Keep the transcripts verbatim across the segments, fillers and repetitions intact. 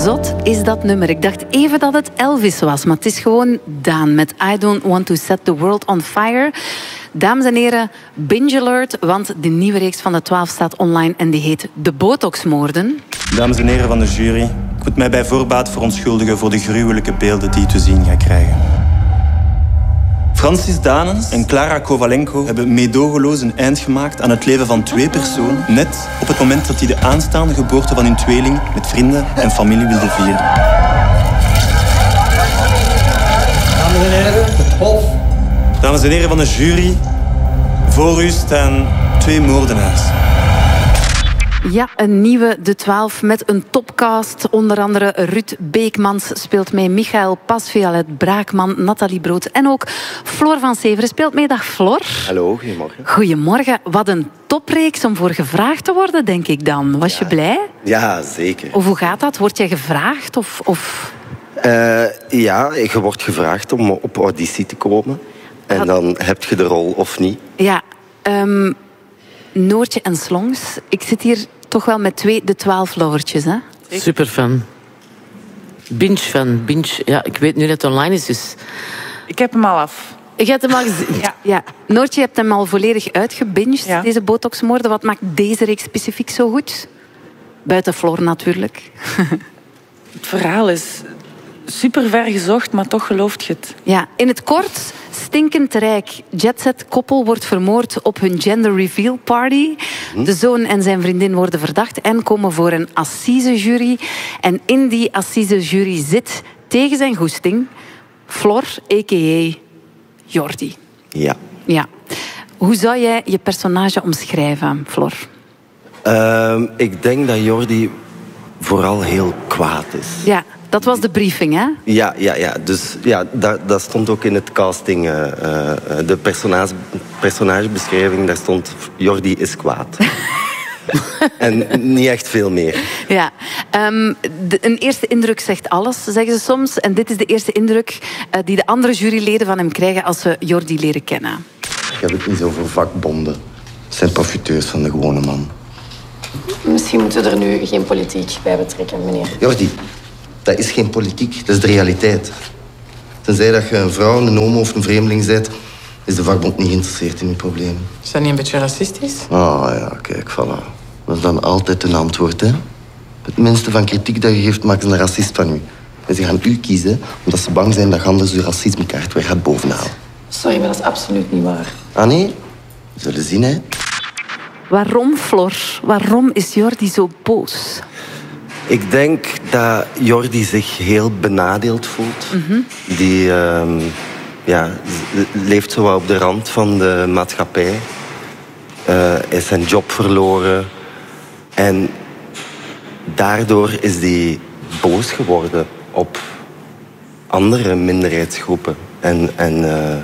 zot is dat nummer? Ik dacht even dat het Elvis was, maar het is gewoon Daan met I Don't Want To Set The World On Fire. Dames en heren, binge alert, want de nieuwe reeks van de twaalf staat online en die heet De Botoxmoorden. Dames en heren van de jury, ik moet mij bij voorbaat verontschuldigen voor de gruwelijke beelden die u te zien gaat krijgen. Francis Danens en Klara Kovalenko hebben meedogenloos een eind gemaakt aan het leven van twee personen, net op het moment dat die de aanstaande geboorte van hun tweeling met vrienden en familie wilden vieren. Dames en heren, het Hof. Dames en heren van de jury, voor u staan twee moordenaars. Ja, een nieuwe De twaalf met een topcast. Onder andere Ruud Beekmans speelt mee, Michael Pasviolet Braakman, Nathalie Brood en ook Floor van Severen speelt mee. Dag Floor. Hallo, goedemorgen. Goedemorgen. Wat een topreeks om voor gevraagd te worden, denk ik dan. Was je ja. blij? Ja, zeker. Of hoe gaat dat? Word je gevraagd? Of, of... Uh, ja, je wordt gevraagd om op auditie te komen. En Had... dan heb je de rol of niet. Ja, um... Noortje en Slongs. Ik zit hier toch wel met twee De twaalf lovertjes, hè? Superfan. Binge-fan. Binge, ja, ik weet nu dat het online is, dus... Ik heb hem al af. Ik heb hem al gezien. Ja. ja. Noortje, je hebt hem al volledig uitgebinged, ja. Deze botoxmoorden. Wat maakt deze reeks specifiek zo goed? Buiten Floor natuurlijk. Het verhaal is super ver gezocht, maar toch gelooft je het. Ja, in het kort... Stinkend rijk jetset-koppel wordt vermoord op hun gender reveal party. De zoon en zijn vriendin worden verdacht en komen voor een assisejury. En in die assisejury zit tegen zijn goesting Floor, a k a. Jordi. Ja. ja. Hoe zou jij je personage omschrijven, Floor? Uh, ik denk dat Jordi vooral heel kwaad is. Ja. Dat was de briefing, hè? Ja, ja, ja. Dus ja, dat, dat stond ook in het casting. Uh, uh, de personage, personagebeschrijving, daar stond Jordi is kwaad. En niet echt veel meer. Ja. Um, de, een eerste indruk zegt alles, zeggen ze soms. En dit is de eerste indruk uh, die de andere juryleden van hem krijgen als ze Jordi leren kennen. Ik heb het niet over vakbonden. Het zijn profiteurs van de gewone man. Misschien moeten we er nu geen politiek bij betrekken, meneer. Jordi. Dat is geen politiek, dat is de realiteit. Tenzij dat je een vrouw, een homo of een vreemdeling bent, is de vakbond niet geïnteresseerd in je problemen. Is dat niet een beetje racistisch? Ah ja, kijk, voilà. Dat is dan altijd een antwoord, hè. Het minste van kritiek dat je geeft, maken ze een racist van u. En ze gaan u kiezen, omdat ze bang zijn dat je anders de racismekaart weer gaat bovenhalen. Sorry, maar dat is absoluut niet waar. Ah nee? We zullen zien, hè. Waarom, Floor? Waarom is Jordi zo boos? Ik denk dat Jordi zich heel benadeeld voelt. Mm-hmm. Die uh, ja, leeft zo wat op de rand van de maatschappij. Uh, is zijn job verloren. En daardoor is hij boos geworden op andere minderheidsgroepen. En, en uh,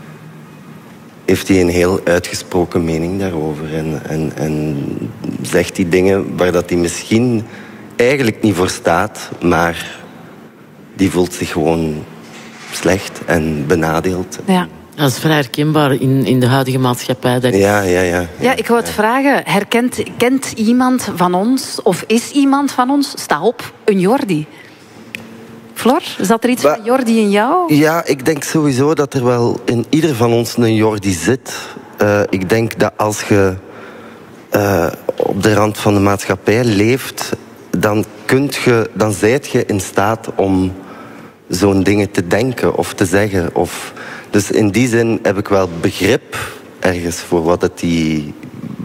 heeft hij een heel uitgesproken mening daarover. En, en, en zegt hij dingen waar dat hij misschien... eigenlijk niet voor staat, maar die voelt zich gewoon slecht en benadeeld. Ja. Dat is vrij herkenbaar in, in de huidige maatschappij. Dat ja, ja, ja. Ja, ik wou het vragen. Herkent, kent iemand van ons, of is iemand van ons, sta op, een Jordi? Floor, zat er iets ba- van Jordi in jou? Ja, ik denk sowieso dat er wel in ieder van ons een Jordi zit. Uh, ik denk dat als je uh, op de rand van de maatschappij leeft... dan, kunt je, dan zijt je in staat om zo'n dingen te denken of te zeggen. Of, dus in die zin heb ik wel begrip ergens voor wat het die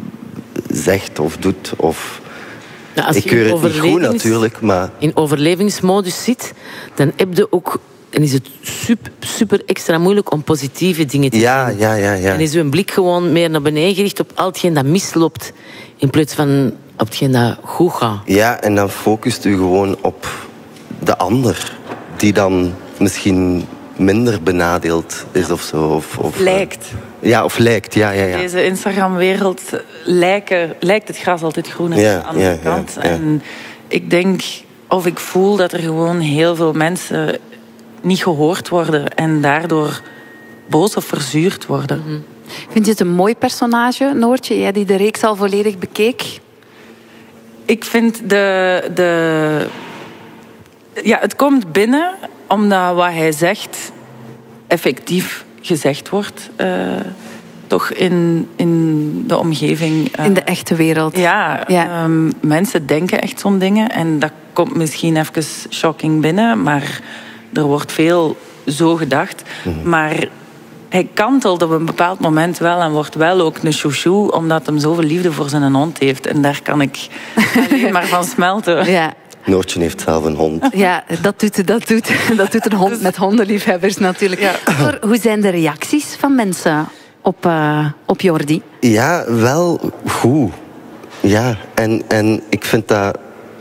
zegt of doet. Of, ja, als ik je keur het niet goed natuurlijk, maar... in overlevingsmodus zit, dan heb je ook... En is het super, super extra moeilijk om positieve dingen te ja, zien. Ja, ja, ja. En is uw blik gewoon meer naar beneden gericht op al hetgeen dat misloopt, in plaats van op hetgeen dat goed gaat. Ja, en dan focust u gewoon op de ander, die dan misschien minder benadeeld is of zo. Of, of lijkt. Ja, of lijkt, ja, ja, ja. In deze Instagram-wereld lijken, lijkt het gras altijd groen aan ja, de andere ja, kant. Ja, ja. En ik denk, of ik voel dat er gewoon heel veel mensen niet gehoord worden en daardoor boos of verzuurd worden. Mm-hmm. Vind je het een mooi personage, Noortje? Jij die de reeks al volledig bekeek? Ik vind de, de Ja, het komt binnen omdat wat hij zegt effectief gezegd wordt. Uh, toch in, in de omgeving. Uh, in de echte wereld. Ja, ja. Um, mensen denken echt zo'n dingen. En dat komt misschien even shocking binnen. Maar er wordt veel zo gedacht. Mm-hmm. Maar hij kantelt op een bepaald moment wel en wordt wel ook een chouchou, omdat hij zoveel liefde voor zijn hond heeft. En daar kan ik alleen maar van smelten. Ja. Noortje heeft zelf een hond. Ja, dat doet, dat doet, dat doet een hond met hondenliefhebbers natuurlijk. Ja. Hoe zijn de reacties van mensen op, uh, op Jordi? Ja, wel goed. Ja, en, en ik vind dat...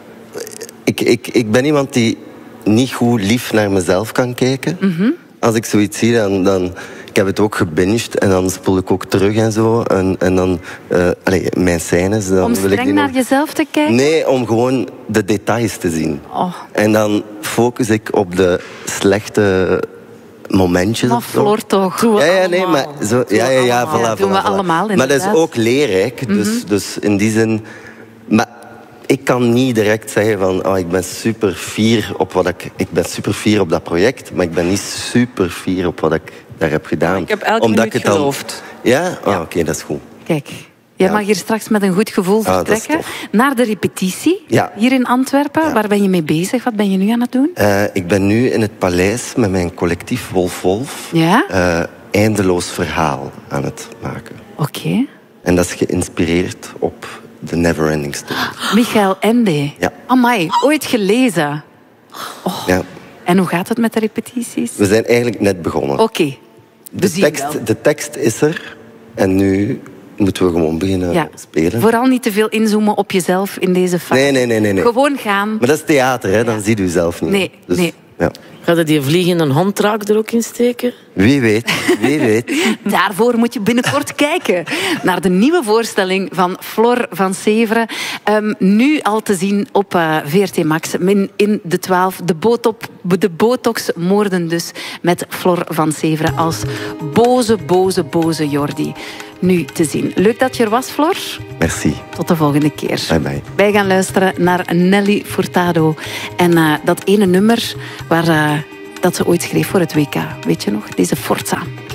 Ik, ik, ik ben iemand die niet goed lief naar mezelf kan kijken. Mm-hmm. Als ik zoiets zie, dan... dan ik heb het ook gebinged en dan spoel ik ook terug en zo. En, en dan, uh, allez, mijn scènes... Dan om wil streng ik naar nog... jezelf te kijken? Nee, om gewoon de details te zien. Oh. En dan focus ik op de slechte momentjes. Maar Floor toch? Ja, ja, nee, maar zo, ja, ja, ja, voilà, ja, doen voilà, we voilà. allemaal, maar dat is ook leerrijk. Dus, mm-hmm. dus in die zin... Maar ik kan niet direct zeggen van... Oh, ik ben super fier op wat ik... Ik ben super fier op dat project, maar ik ben niet super fier op wat ik daar heb gedaan. Ik heb elke Omdat minuut ik het dan... geloofd. Ja? Oh, ja. Oké, okay, dat is goed. Kijk, jij ja. mag hier straks met een goed gevoel vertrekken. Ah, naar de repetitie ja. hier in Antwerpen. Ja. Waar ben je mee bezig? Wat ben je nu aan het doen? Uh, ik ben nu in het paleis met mijn collectief Wolf Wolf. Ja? Uh, eindeloos verhaal aan het maken. Oké. Okay. En dat is geïnspireerd op The Neverending Story. Michael Ende. Ja. Amai, ooit gelezen. Oh. Ja. En hoe gaat het met de repetities? We zijn eigenlijk net begonnen. Oké. Okay. De tekst, de tekst is er. En nu moeten we gewoon beginnen ja. spelen. Vooral niet te veel inzoomen op jezelf in deze fase. Nee, nee, nee, nee, nee. Gewoon gaan. Maar dat is theater, hè? Dan ja. ziet u zelf niet. Nee, dus, nee. Ja. Gaat je die vliegende handtraak er ook in steken? Wie weet, wie weet. Daarvoor moet je binnenkort kijken naar de nieuwe voorstelling van Flor van Severen. Um, nu al te zien op uh, V R T Max in, in de twaalf. De, botop, de botox-moorden dus met Flor van Severen als boze, boze, boze Jordi. Nu te zien. Leuk dat je er was, Flor. Merci. Tot de volgende keer. Bye bye. Wij gaan luisteren naar Nelly Furtado. En uh, dat ene nummer waar, uh, dat ze ooit schreef voor het W K. Weet je nog? Deze Forza.